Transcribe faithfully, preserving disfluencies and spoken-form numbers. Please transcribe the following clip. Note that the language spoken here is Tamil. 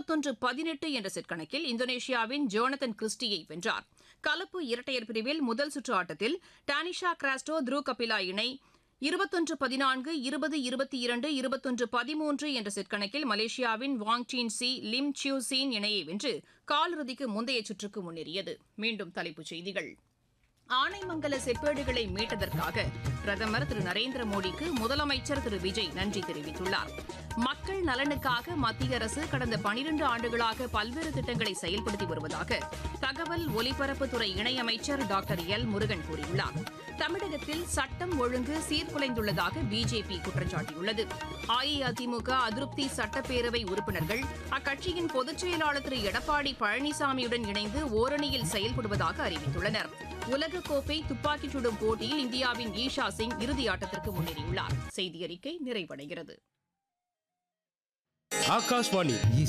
இருபத்தொன்று பதினெட்டு என்ற செட் கணக்கில் இந்தோனேஷியாவின் ஜோனதன் கிறிஸ்டியை வென்றார். கலப்பு இரட்டையர் பிரிவில் முதல் சுற்று ஆட்டத்தில் டானிஷா கிராஸ்டோ த்ரூ கபிலா இணை இருபத்தொன்று பதினான்கு இருபது இருபத்தி இரண்டு இருபத்தொன்று பதிமூன்று என்ற செட் கணக்கில் மலேசியாவின் வாங் scene C Lim see you scene இணையை வென்று காலிறுதிக்கு முந்தைய சுற்றுக்கு முன்னேறியது. மீண்டும் தலைப்புச் செய்திகள். ஆனைமங்கல செப்பேடுகளை மீட்டதற்காக பிரதமர் திரு நரேந்திர மோடிக்கு முதலமைச்சர் திரு விஜய் நன்றி தெரிவித்துள்ளார். மக்கள் நலனுக்காக மத்திய அரசு கடந்த பனிரண்டு ஆண்டுகளாக பல்வேறு திட்டங்களை செயல்படுத்தி வருவதாக தகவல் ஒலிபரப்புத்துறை இணையமைச்சர் டாக்டர் எல் முருகன் கூறியுள்ளார். தமிழகத்தில் சட்டம் ஒழுங்கு சீர்குலைந்துள்ளதாக பிஜேபி குற்றம் சாட்டியுள்ளது. அஇஅதிமுக அதிருப்தி சட்டப்பேரவை உறுப்பினர்கள் அக்கட்சியின் பொதுச் செயலாளர் திரு எடப்பாடி பழனிசாமியுடன் இணைந்து ஓரணியில் செயல்படுவதாக அறிவித்துள்ளனர். உலகக்கோப்பை துப்பாக்கிச் சுடும் போட்டியில் இந்தியாவின் ஈஷா சிங் இறுதியாட்டத்திற்கு முன்னேறியுள்ளார். செய்தி அறிக்கை நிறைவடைகிறது. ஆகாஷ்வாணி